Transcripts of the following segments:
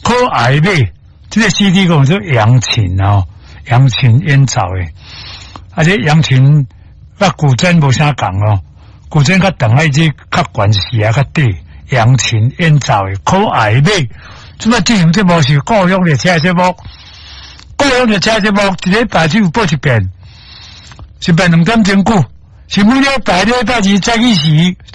可爱呗。这个 CD 讲做扬琴哦，扬琴演奏的，而且扬琴甲古筝无啥共哦，古筝较长一些，较悬时啊较低，扬琴演奏的可爱呗。即摆进行节目是故乡的车节目，故乡的车节目一礼拜只有播一遍，是播2点钟久，是每礼拜二早起时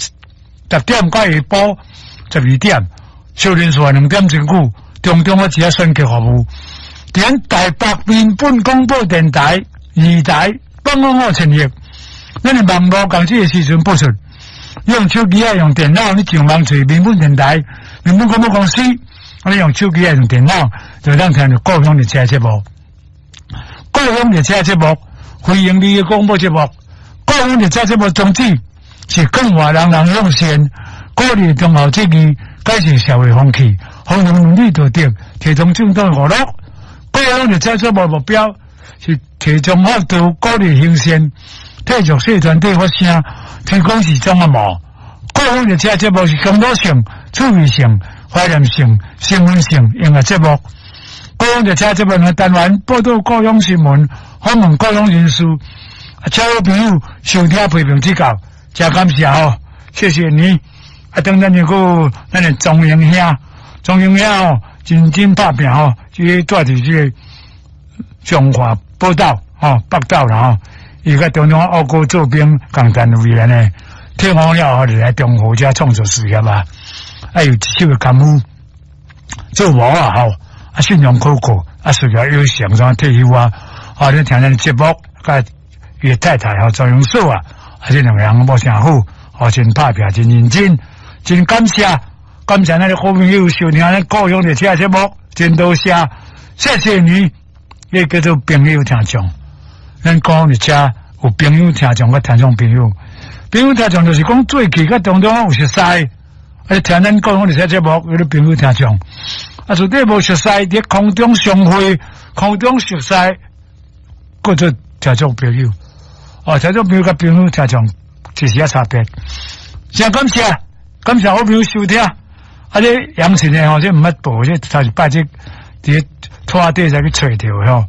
10点到下晡12点，少人数2点钟久。中我只选举服务，点台北民本广播电台2台855成立。咱的网络讲这个时阵播出，用手机啊用电脑，你上网找民本电台、民本广播公司，你用手机啊用电脑，就当听到故乡的车节目。故乡的车节目，非盈利的广播节目。故乡的车节目宗旨是更活人人用心，鼓励中后积极，改善社会风气。好用伦理道德，提倡正当娱乐。故乡的车节目目标是提倡法度，鼓励行善，体育社团体发声，推广时装啊毛。故乡的车节目是工作性、趣味性、怀念性、新闻性音乐节目。故乡的车节目呢，单元报道故乡新闻，访问故乡人士。请好朋友收听批评指教，真感谢哦，谢谢你。等咱那个咱的中英兄。中央哦，真打拼哦，这带着这个中华报道哦，北岛啦哦，伊个中央澳国做兵共单位呢，退伍了后就来中国家创作事业啊，还有一手的功夫做模啊吼，信用可靠，事业有成，怎退休啊？你听咱节目，甲伊太太和赵永寿啊，这两个人无啥好，真打拼，真认真，真感谢。感谢咱的好朋友收听咱故乡的车节目，真多谢，谢谢你，也叫做朋友听众。咱故乡的车有朋友听众，甲听众朋友，朋友听众就是讲最近甲当中有熟悉，听咱故乡的车节目有啲朋友听众，除底无熟悉，伫空中相会，空中熟悉，叫做听众朋友。听众朋友甲朋友听众就是有差别。真感谢好朋友收听。这杨琴呢？这唔捌报，这头一摆这伫拖地才去找着吼。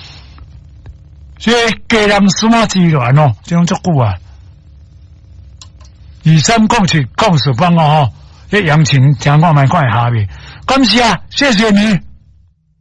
这家人什么之乱哦，这种足久啊。23讲7讲10帮哦，这杨琴听看卖看下面，感谢，谢谢你。